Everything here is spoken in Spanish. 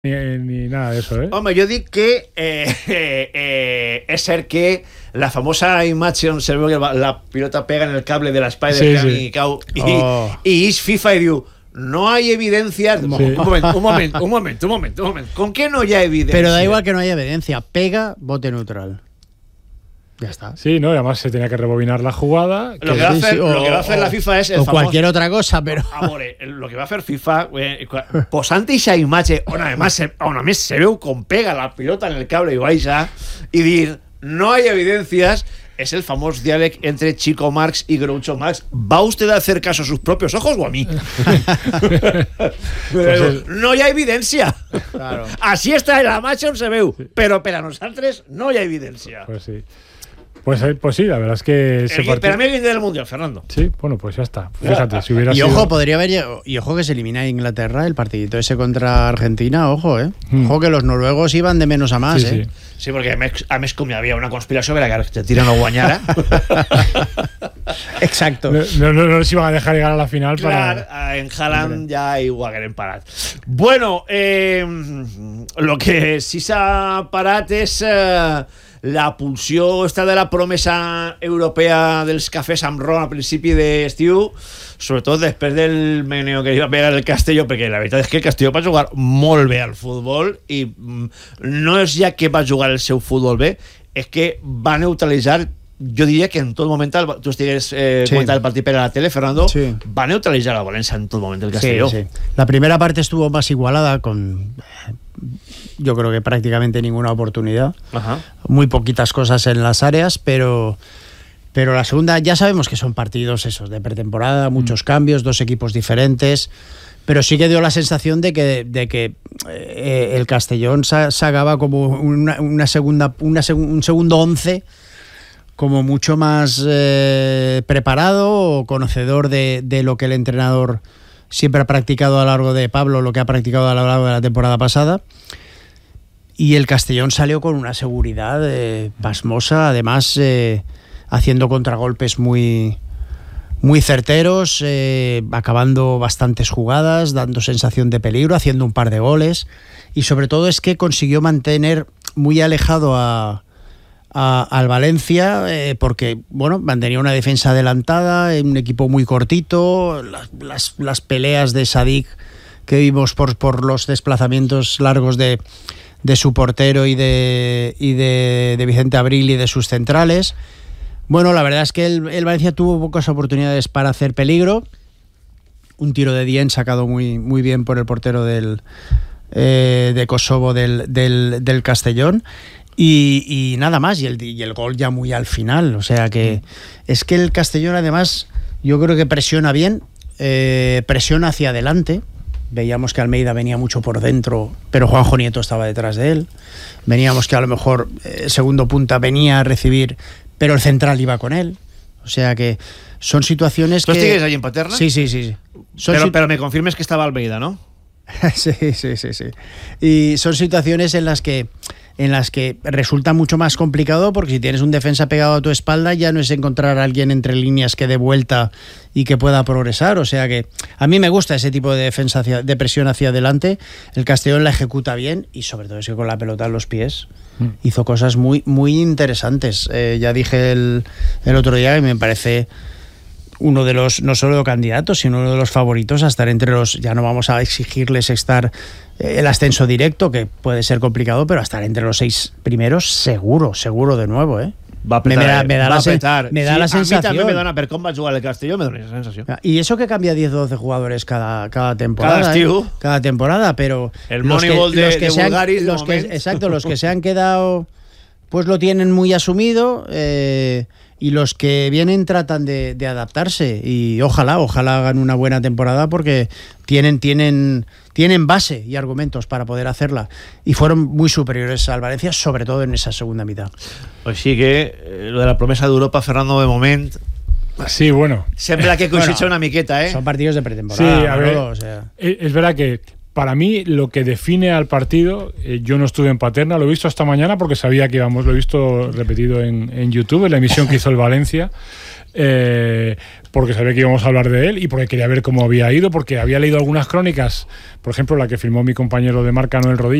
ni nada de eso, ¿eh? Home, jo dic que és cert que la famosa imatge on se veu que la pilota pega en el cable de l'espai del camp i cau i és FIFA i diu no hay evidencias. Sí. Un moment. ¿Con qué no hay evidencia? Pero da igual que no haya evidencia. Pega, bote neutral. Ya está. Sí, ¿no? Y además se tenía que rebobinar la jugada. Lo que va a hacer la FIFA es el o famoso, cualquier otra cosa, pero... Amore, lo que va a hacer FIFA, posant esa imatge on a més se veu com pega la pilota en el cable i baixa i dir, no hay evidencias, es el famoso diálogo entre Chico Marx y Groucho Marx. ¿Va usted a hacer caso a sus propios ojos o a mí? Pues no hay evidencia. Claro. Así está en la match on se veu, pero para nosotros no hay evidencia. Pues sí. Pues sí, la verdad es que... Pero a mí viene del Mundial, Fernando. Sí, bueno, pues ya está. Fíjate, si hubiera sido... Ojo, podría haber... Y ojo que se elimina a Inglaterra el partidito ese contra Argentina, ojo, Ojo que los noruegos iban de menos a más, sí. Sí, perquè a més com hi havia una conspiració per a que Argentina no guanyara. Exacto. No les iban a dejar llegar a la final. Clar, en Haaland ja hi ho hagueren parat. Bueno, lo que sí s'ha parat és la pulsió esta de la promesa europea dels cafès amb ron a principi d'estiu, sobretot després del meneo que iba a pegar el Castelló, perquè la veritat és que el Castelló va jugar molt bé al futbol i no és ja que va jugar el seu futbol bé, és que va neutralitzar, jo diria que en tot moment, tu estigues comentant el partit per a la tele, Fernando, va neutralitzar a València en tot moment el Castelló. Sí. La primera parte estuvo más igualada con... yo creo que prácticamente ninguna oportunidad. Ajá. Muy poquitas cosas en las áreas, pero la segunda ya sabemos que son partidos esos de pretemporada, muchos cambios, dos equipos diferentes, pero sí que dio la sensación de que el Castellón sacaba como un segundo 11 como mucho más preparado o conocedor de lo que el entrenador siempre ha practicado a lo largo de Pablo, lo que ha practicado a lo largo de la temporada pasada. Y el Castellón salió con una seguridad pasmosa, además haciendo contragolpes muy certeros, acabando bastantes jugadas, dando sensación de peligro, haciendo un par de goles, y sobre todo es que consiguió mantener muy alejado al Valencia, porque bueno, mantenía una defensa adelantada, un equipo muy cortito, las peleas de Sadik que vimos por los desplazamientos largos de su portero y de Vicente Abril y de sus centrales. Bueno, la verdad es que el Valencia tuvo pocas oportunidades para hacer peligro. Un tiro de Dien sacado muy bien por el portero de Kosovo del Castellón. Y nada más, y el gol ya muy al final. O sea que es que el Castellón además yo creo que presiona bien, presiona hacia adelante. Veíamos que Almeida venía mucho por dentro, pero Juanjo Nieto estaba detrás de él. Veníamos que a lo mejor el segundo punta venía a recibir, pero el central iba con él. O sea que son situaciones que... ¿Tú estigues allí en Paterna? Sí. Pero me confirmes que estaba Almeida, ¿no? Sí. Y son situaciones en las que resulta mucho más complicado, porque si tienes un defensa pegado a tu espalda ya no es encontrar a alguien entre líneas que dé vuelta y que pueda progresar. O sea que a mí me gusta ese tipo de defensa de presión hacia adelante. El Castellón la ejecuta bien y sobre todo es que con la pelota en los pies hizo cosas muy interesantes. Ya dije el otro día que me parece uno de los, no solo candidatos, sino uno de los favoritos a estar entre los, ya no vamos a exigirles estar el ascenso directo, que puede ser complicado, pero a estar entre los 6 primeros seguro de nuevo, Va a petar, me da la sensación. A mí també me dona, per com va jugar el Castelló, me dona esa sensación. Y eso que cambia 10 o 12 jugadores cada temporada. Cada temporada, pero el Moneyball de Bulgaris, exacto, los que se han quedado pues lo tienen muy asumido, y los que vienen tratan de adaptarse, y ojalá hagan una buena temporada, porque tienen base y argumentos para poder hacerla, y fueron muy superiores al Valencia, sobre todo en esa segunda mitad. Pues sí que lo de la promesa d'Europa, Fernando, de moment... Sí, bueno. Sembla que coincide una miqueta, Son partidos de pretemporada. Sí, a ver, o sea... Es verdad que para mí lo que define al partido, yo no estuve en Paterna, lo he visto esta mañana porque sabía que íbamos, lo he visto repetido en YouTube, en la emisión que hizo el Valencia, porque sabía que íbamos a hablar de él y porque quería ver cómo había ido, porque había leído algunas crónicas, por ejemplo la que firmó mi compañero de marca Noel Rodilla,